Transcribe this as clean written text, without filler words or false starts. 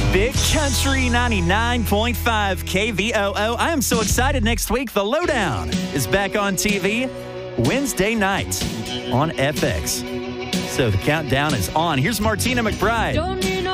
Big Country 99.5 KVOO. I am so excited. Next week, The Lowdown is back on TV Wednesday night on FX. So the countdown is on. Here's Martina McBride.